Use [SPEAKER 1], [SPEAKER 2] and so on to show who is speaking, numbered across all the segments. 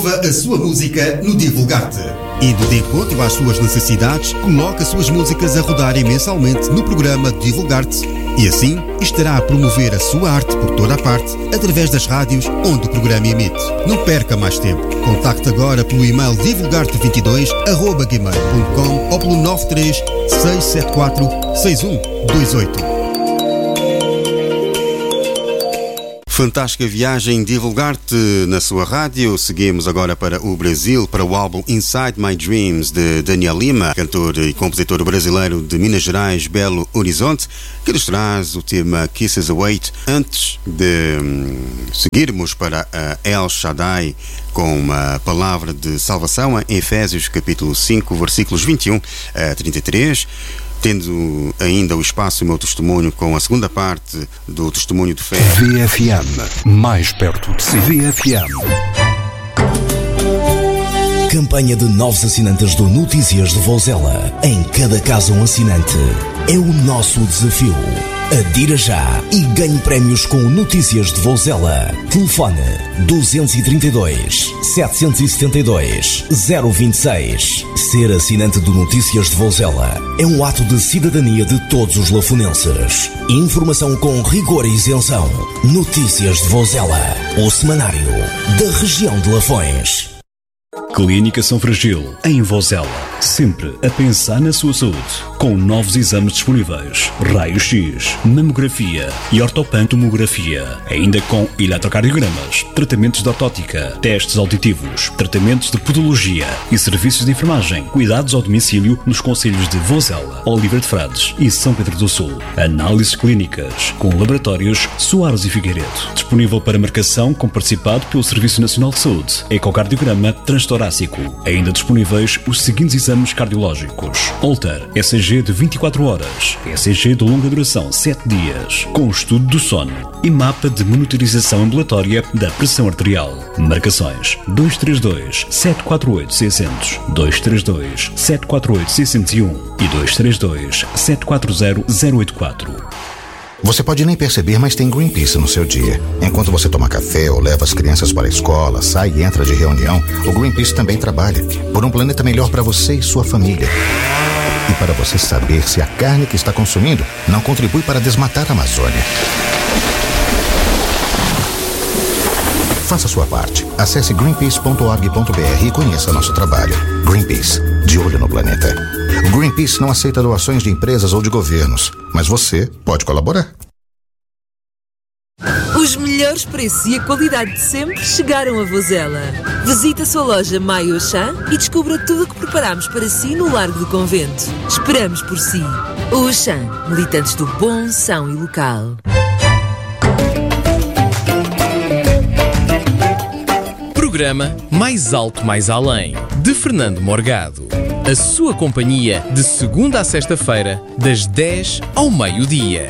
[SPEAKER 1] Promova a sua música no Divulgar-te. Indo de encontro às suas necessidades, coloque as suas músicas a rodarem mensalmente no programa Divulgar-te e assim estará a promover a sua arte por toda a parte através das rádios onde o programa emite. Não perca mais tempo. Contacte agora pelo e-mail divulgarte22@gmail.com ou pelo 93 674 6128. Fantástica viagem Divulgar-te na sua rádio. Seguimos agora para o Brasil, para o álbum Inside My Dreams de Daniel Lima, cantor e compositor brasileiro de Minas Gerais, Belo Horizonte, que nos traz o tema Kisses Await. Antes de seguirmos para a El Shaddai com uma palavra de salvação em Efésios capítulo 5, versículos 21 a 33, tendo ainda o espaço e o meu testemunho com a segunda parte do testemunho de fé.
[SPEAKER 2] VFM, mais perto de si. VFM.
[SPEAKER 3] Campanha de novos assinantes do Notícias de Vozela. Em cada casa um assinante. É o nosso desafio. Adira já e ganhe prémios com Notícias de Vozela. Telefone 232 772 026. Ser assinante do Notícias de Vozela é um ato de cidadania de todos os lafonenses. Informação com rigor e isenção. Notícias de Vozela, o semanário da região de Lafões.
[SPEAKER 2] Clínica São Fragil, em Vozela. Sempre a pensar na sua saúde. Com novos exames disponíveis. Raio-X, mamografia e ortopantomografia. Ainda com eletrocardiogramas, tratamentos de ortótica, testes auditivos, tratamentos de podologia e serviços de enfermagem. Cuidados ao domicílio nos concelhos de Vozela, Oliveira de Frades e São Pedro do Sul. Análises clínicas com laboratórios Soares e Figueiredo. Disponível para marcação com participado pelo Serviço Nacional de Saúde. Ecocardiograma transtorácico. Ainda disponíveis os seguintes exames cardiológicos: Holter, ECG de 24 horas, ECG de longa duração 7 dias, com estudo do sono e mapa de monitorização ambulatória da pressão arterial. Marcações 232 748 600, 232 748 601 e 232 740 084.
[SPEAKER 4] Você pode nem perceber, mas tem Greenpeace no seu dia. Enquanto você toma café ou leva as crianças para a escola, sai e entra de reunião, o Greenpeace também trabalha por um planeta melhor para você e sua família. E para você saber se a carne que está consumindo não contribui para desmatar a Amazônia. Faça sua parte. Acesse greenpeace.org.br e conheça nosso trabalho. Greenpeace, de olho no planeta. O Greenpeace não aceita doações de empresas ou de governos, mas você pode colaborar.
[SPEAKER 5] Os melhores preços e a qualidade de sempre chegaram a Vozela. Visite a sua loja Maio Auchan e descubra tudo o que preparamos para si no Largo do Convento. Esperamos por si. O Auchan, militantes do bom, são e local.
[SPEAKER 6] Programa Mais Alto Mais Além, de Fernando Morgado. A sua companhia de segunda a sexta-feira, das 10 ao meio-dia.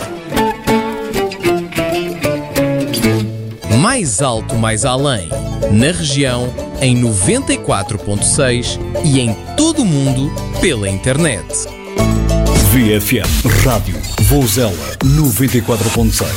[SPEAKER 6] Mais Alto Mais Além, na região, em 94.6 e em todo o mundo pela internet.
[SPEAKER 2] VFM Rádio Vozela 94.6.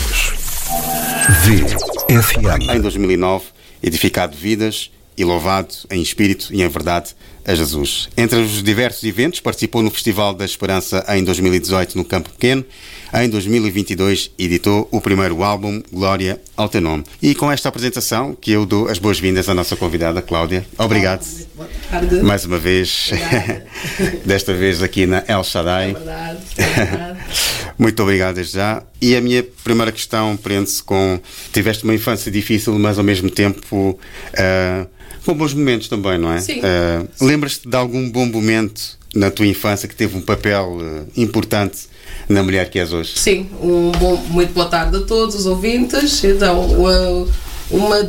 [SPEAKER 2] VFM.
[SPEAKER 1] Em 2009, edificado vidas e louvado em espírito e em verdade a Jesus. Entre os diversos eventos, participou no Festival da Esperança em 2018 no Campo Pequeno. Em 2022 editou o primeiro álbum, Glória ao Teu Nome. E com esta apresentação que eu dou as boas-vindas à nossa convidada, Cláudia. Obrigado.
[SPEAKER 7] Boa tarde.
[SPEAKER 1] Mais uma vez. Desta vez aqui na El Shaddai.
[SPEAKER 7] É verdade. É verdade.
[SPEAKER 1] Muito obrigado desde já. E a minha primeira questão prende-se com... Tiveste uma infância difícil, mas ao mesmo tempo com bons momentos também, não é?
[SPEAKER 7] Sim.
[SPEAKER 1] Lembras-te de algum bom momento na tua infância que teve um papel importante na mulher que és hoje?
[SPEAKER 7] Sim. Muito boa tarde a todos os ouvintes. Então, uma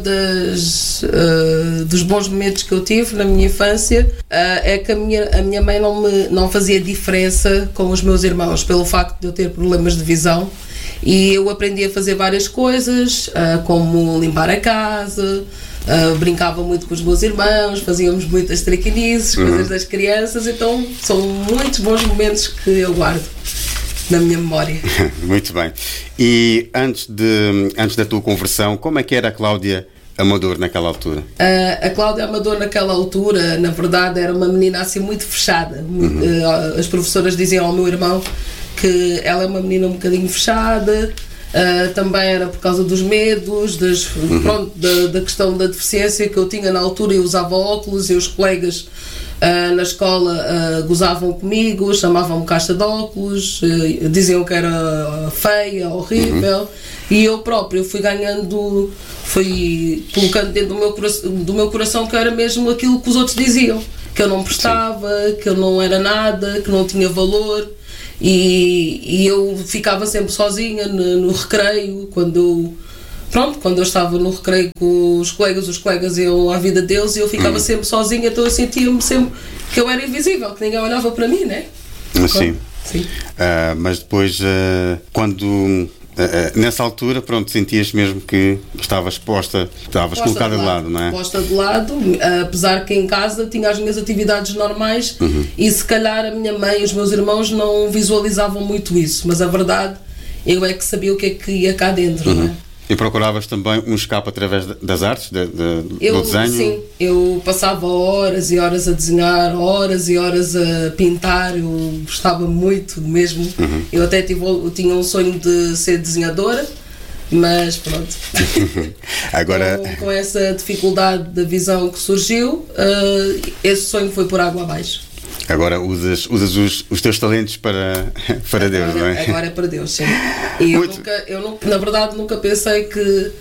[SPEAKER 7] dos bons momentos que eu tive na minha infância é que a minha mãe não fazia diferença com os meus irmãos, pelo facto de eu ter problemas de visão, e eu aprendi a fazer várias coisas, como limpar a casa, brincava muito com os meus irmãos, fazíamos muitas traquinices, coisas das crianças. Então são muitos bons momentos que eu guardo na minha memória.
[SPEAKER 1] Muito bem. E antes da tua conversão, como é que era a Cláudia Amador naquela altura?
[SPEAKER 7] A Cláudia Amador naquela altura, na verdade, era uma menina assim muito fechada. As professoras diziam ao meu irmão que ela é uma menina um bocadinho fechada. Também era por causa dos medos, da questão da deficiência que eu tinha na altura. Eu usava óculos e os colegas na escola gozavam comigo, chamavam-me caixa de óculos, diziam que era feia, horrível, e eu próprio fui colocando dentro do meu coração que era mesmo aquilo que os outros diziam, que eu não prestava, que eu não era nada, que não tinha valor. E eu ficava sempre sozinha no recreio, quando eu estava no recreio com os colegas iam à vida deles e eu ficava sempre sozinha, então eu sentia-me sempre que eu era invisível, que ninguém olhava para mim, né?
[SPEAKER 1] Sim. Mas depois, nessa altura, sentias mesmo que estavas colocada de lado, não é?
[SPEAKER 7] Posta de lado, apesar que em casa tinha as minhas atividades normais e se calhar a minha mãe e os meus irmãos não visualizavam muito isso, mas a verdade, eu é que sabia o que é que ia cá dentro, não é?
[SPEAKER 1] E procuravas também um escape através das artes, do desenho? Sim,
[SPEAKER 7] eu passava horas e horas a desenhar, horas e horas a pintar, eu gostava muito mesmo. Eu até tinha um sonho de ser desenhadora, mas pronto.
[SPEAKER 1] Agora...
[SPEAKER 7] com essa dificuldade da visão que surgiu, esse sonho foi por água abaixo.
[SPEAKER 1] Agora usas os teus talentos para Deus, não é?
[SPEAKER 7] Agora é para Deus, sim. E eu na verdade nunca pensei que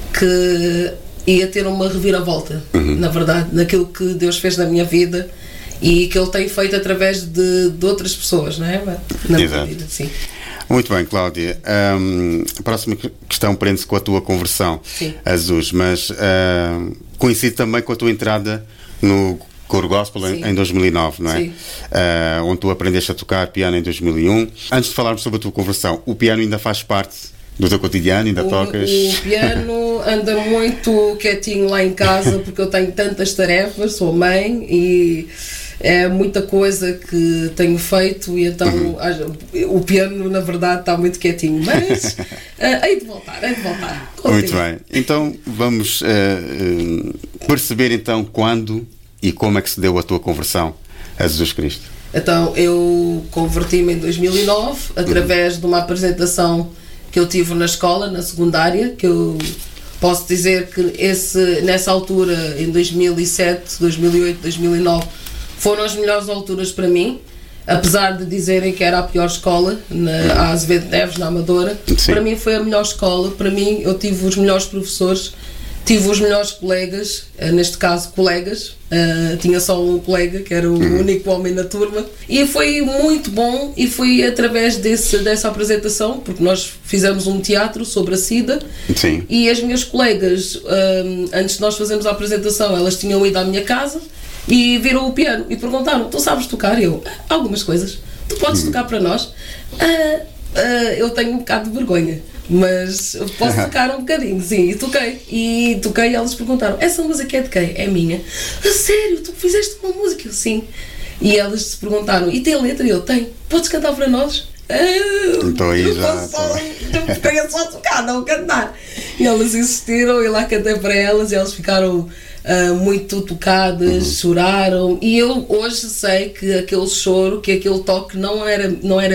[SPEAKER 7] ia ter uma reviravolta, na verdade, naquilo que Deus fez na minha vida e que Ele tem feito através de outras pessoas, não é? Na minha vida, sim.
[SPEAKER 1] Muito bem, Cláudia. A próxima questão prende-se com a tua conversão a Jesus, mas coincide também com a tua entrada no Coro Gospel em 2009, não é?
[SPEAKER 7] Sim.
[SPEAKER 1] Onde tu aprendeste a tocar piano em 2001. Antes de falarmos sobre a tua conversão, o piano ainda faz parte do teu cotidiano? Ainda tocas?
[SPEAKER 7] O piano anda muito quietinho lá em casa porque eu tenho tantas tarefas, sou mãe e é muita coisa que tenho feito e então o piano na verdade está muito quietinho, mas hei de voltar.
[SPEAKER 1] Muito bem, então vamos perceber então quando e como é que se deu a tua conversão a Jesus Cristo.
[SPEAKER 7] Então eu converti-me em 2009 através de uma apresentação que eu tive na escola, na secundária, que eu posso dizer que nessa altura, em 2007, 2008, 2009, foram as melhores alturas para mim, apesar de dizerem que era a pior escola, a Azevedo Neves, na Amadora. Sim. Para mim foi a melhor escola, para mim eu tive os melhores professores, tive os melhores colegas, neste caso colegas, tinha só um colega que era o único homem na turma e foi muito bom e foi através dessa apresentação, porque nós fizemos um teatro sobre a SIDA.
[SPEAKER 1] Sim.
[SPEAKER 7] E as minhas colegas, antes de nós fazermos a apresentação, elas tinham ido à minha casa e viram o piano e perguntaram: tu sabes tocar? Eu, algumas coisas. Tu podes tocar para nós? Eu tenho um bocado de vergonha, mas posso tocar um bocadinho, sim, e toquei e elas perguntaram: essa música é de quem? É minha. A sério? Tu fizeste uma música? Eu, sim. E elas se perguntaram: e tem letra? Eu, tenho. Podes cantar para nós?
[SPEAKER 1] Então aí já
[SPEAKER 7] eu queria só tocar, não cantar. E elas insistiram e lá cantei para elas e elas ficaram muito tocadas, choraram, e eu hoje sei que aquele choro, que aquele toque não era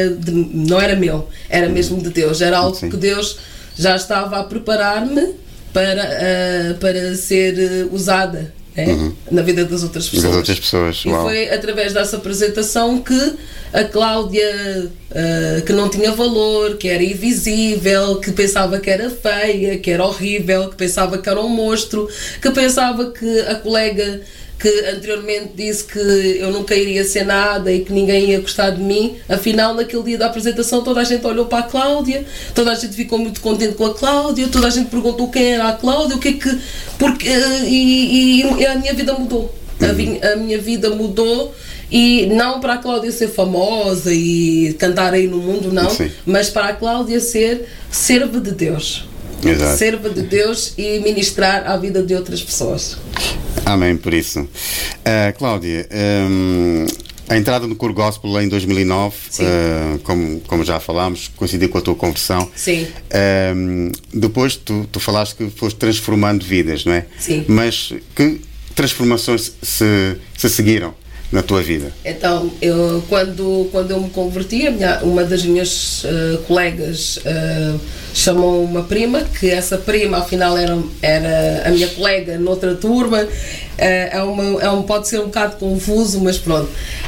[SPEAKER 7] meu, era mesmo de Deus, era algo que Deus já estava a preparar-me para ser usada, né? Na vida das outras pessoas. E foi através dessa apresentação que a Cláudia, que não tinha valor, que era invisível, que pensava que era feia, que era horrível, que pensava que era um monstro, que pensava que a colega que anteriormente disse que eu nunca iria ser nada e que ninguém ia gostar de mim, afinal naquele dia da apresentação toda a gente olhou para a Cláudia, toda a gente ficou muito contente com a Cláudia, toda a gente perguntou quem era a Cláudia, e a minha vida mudou. A minha vida mudou, e não para a Cláudia ser famosa e cantar aí no mundo, não, mas para a Cláudia ser serva de Deus.
[SPEAKER 1] Exato.
[SPEAKER 7] Serva de Deus e ministrar à vida de outras pessoas.
[SPEAKER 1] Amém por isso. Cláudia, A entrada no coro gospel em 2009, como já falámos, coincidiu com a tua conversão.
[SPEAKER 7] Sim.
[SPEAKER 1] Depois tu falaste que foste transformando vidas, não é?
[SPEAKER 7] Sim.
[SPEAKER 1] Mas que transformações se seguiram na tua vida?
[SPEAKER 7] Então, quando eu me converti, uma das minhas colegas chamou uma prima, que essa prima afinal era a minha colega noutra turma. Pode ser um bocado confuso, mas pronto.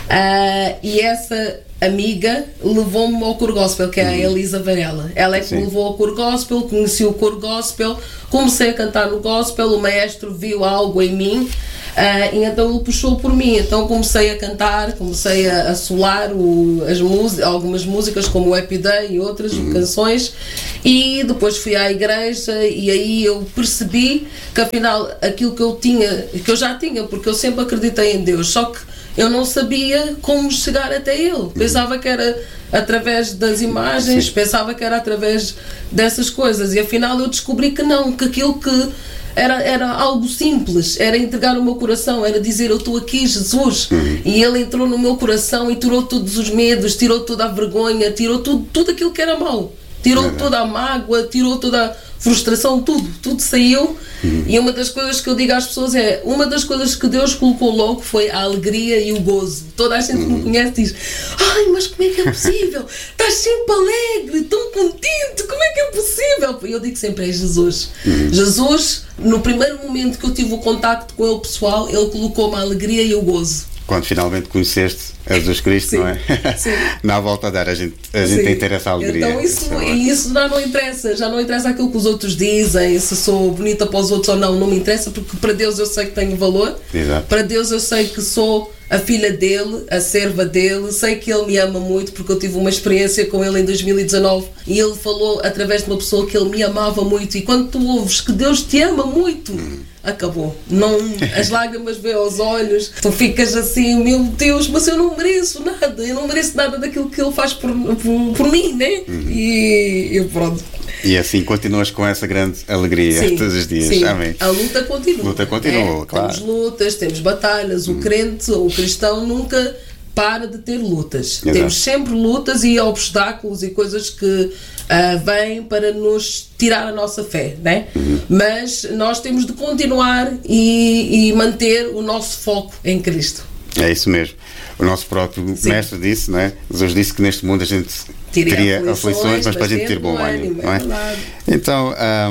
[SPEAKER 7] E essa amiga levou-me ao coro gospel, que é a Elisa Varela. Ela é que me levou ao coro gospel, conheci o coro gospel, comecei a cantar no gospel, o maestro viu algo em mim. E então ele puxou por mim, então comecei a cantar, comecei a solar algumas músicas como o Happy Day e outras canções, e depois fui à igreja e aí eu percebi que afinal aquilo que eu já tinha, porque eu sempre acreditei em Deus, só que eu não sabia como chegar até Ele. Pensava que era através das imagens, pensava que era através dessas coisas, e afinal eu descobri que não, que aquilo que era algo simples, era entregar o meu coração, era dizer: eu estou aqui, Jesus. E Ele entrou no meu coração e tirou todos os medos, tirou toda a vergonha, tirou tudo aquilo que era mau, tirou toda a mágoa, tirou toda a frustração, tudo saiu. E uma das coisas que eu digo às pessoas é: uma das coisas que Deus colocou logo foi a alegria e o gozo. Toda a gente que me conhece diz: ai, mas como é que é possível? Estás sempre alegre, tão contente, como é que é possível? E eu digo sempre: é Jesus. Jesus, no primeiro momento que eu tive o contacto com Ele pessoal, Ele colocou-me a alegria e o gozo.
[SPEAKER 1] Quando finalmente conheceste a Jesus Cristo, não é?
[SPEAKER 7] Sim.
[SPEAKER 1] Na volta a dar, a gente tem que ter essa alegria.
[SPEAKER 7] Então isso já não interessa aquilo que os outros dizem, se sou bonita para os outros ou não me interessa, porque para Deus eu sei que tenho valor.
[SPEAKER 1] Exato.
[SPEAKER 7] Para Deus eu sei que sou a filha dele, a serva dele, sei que Ele me ama muito, porque eu tive uma experiência com Ele em 2019 e Ele falou através de uma pessoa que Ele me amava muito, e quando tu ouves que Deus te ama muito, acabou. Não, as lágrimas vêm aos olhos, tu ficas assim: meu Deus, mas eu não mereço nada, eu não mereço nada daquilo que Ele faz por mim, né? E eu pronto.
[SPEAKER 1] E assim continuas com essa grande alegria todos os dias.
[SPEAKER 7] Sim.
[SPEAKER 1] Amém.
[SPEAKER 7] A luta continua.
[SPEAKER 1] A luta continua, claro.
[SPEAKER 7] Temos lutas, temos batalhas. O crente, o cristão nunca para de ter lutas.
[SPEAKER 1] Exato.
[SPEAKER 7] Temos sempre lutas e obstáculos e coisas que vêm para nos tirar a nossa fé, né? Mas nós temos de continuar e manter o nosso foco em Cristo.
[SPEAKER 1] É isso mesmo. O nosso próprio mestre disse, não é? Jesus disse que neste mundo a gente teria aflições, mas para a gente ter bom ânimo, não é? Então,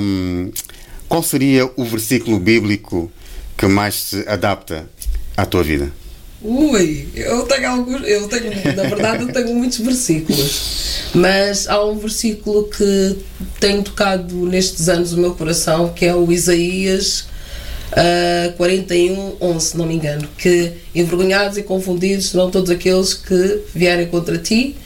[SPEAKER 1] qual seria o versículo bíblico que mais se adapta à tua vida?
[SPEAKER 7] Na verdade eu tenho muitos versículos, mas há um versículo que tem tocado nestes anos o meu coração, que é o Isaías 41:11, se não me engano, que envergonhados e confundidos serão todos aqueles que vierem contra ti.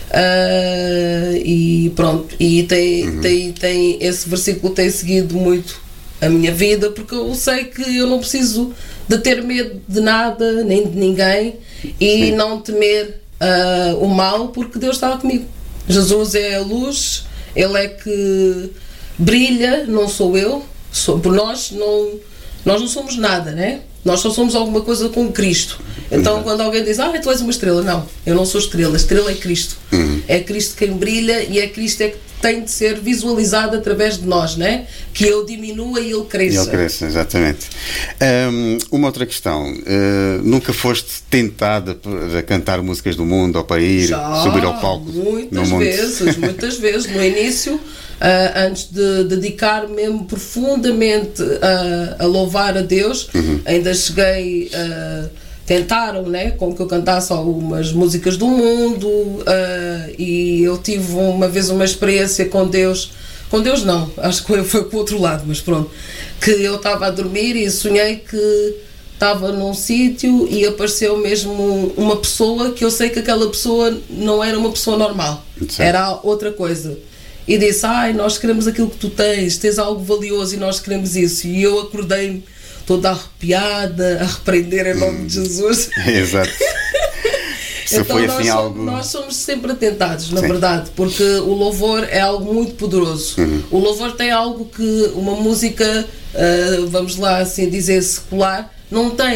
[SPEAKER 7] E pronto, e tem esse versículo tem seguido muito a minha vida, porque eu sei que eu não preciso de ter medo de nada nem de ninguém e não temer o mal, porque Deus está comigo. Jesus é a luz, Ele é que brilha, não sou eu. Por nós não somos nada, né? Nós só somos alguma coisa com Cristo. Então quando alguém diz: tu és uma estrela, não, eu não sou estrela, a estrela é Cristo. É Cristo quem brilha e é Cristo que tem de ser visualizado através de nós, né? Que eu diminua e Ele cresça.
[SPEAKER 1] Ele cresça, exatamente. Uma outra questão: nunca foste tentada a cantar músicas do mundo ou para subir ao palco?
[SPEAKER 7] Muitas vezes. No início, antes de dedicar mesmo profundamente a louvar a Deus, ainda cheguei tentaram, né, com que eu cantasse algumas músicas do mundo, e eu tive uma vez uma experiência com Deus não, acho que foi com o outro lado, mas pronto, que eu estava a dormir e sonhei que estava num sítio e apareceu mesmo uma pessoa que eu sei que aquela pessoa não era uma pessoa normal, era outra coisa. E disse: nós queremos aquilo que tu tens algo valioso e nós queremos isso. E eu acordei-me toda arrepiada, a repreender em nome de Jesus.
[SPEAKER 1] Exato.
[SPEAKER 7] Então foi assim nós somos sempre atentados, na verdade, porque o louvor é algo muito poderoso. O louvor tem algo que uma música, vamos lá assim dizer, secular, não tem.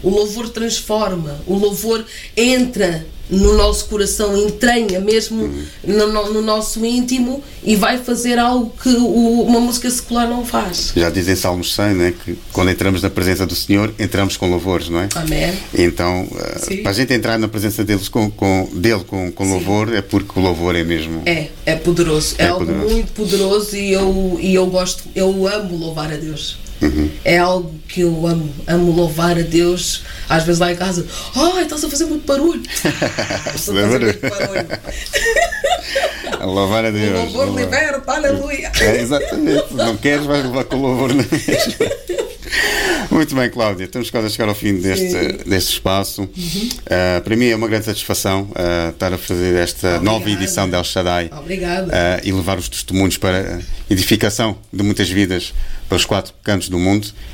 [SPEAKER 7] O louvor transforma, o louvor entra no nosso coração, entranha mesmo no nosso íntimo e vai fazer algo que uma música secular não faz.
[SPEAKER 1] Já dizem Salmos 100, né, que quando entramos na presença do Senhor, entramos com louvores, não é?
[SPEAKER 7] Amém.
[SPEAKER 1] Então, para a gente entrar na presença dele com louvor, é porque o louvor é mesmo...
[SPEAKER 7] É poderoso, é algo poderoso. Muito poderoso e eu amo louvar a Deus. É algo que eu amo louvar a Deus. Às vezes lá em casa, estás a fazer muito barulho. Estou a fazer muito barulho.
[SPEAKER 1] A louvar a Deus.
[SPEAKER 7] O louvor liberta, aleluia.
[SPEAKER 1] Exatamente, não queres, vais levar com o louvor na mesma. Muito bem, Cláudia, estamos quase a chegar ao fim deste espaço. Para mim é uma grande satisfação estar a fazer esta nova edição de El Shaddai.
[SPEAKER 7] Obrigada.
[SPEAKER 1] E levar os testemunhos para a edificação de muitas vidas para os 4 cantos do mundo.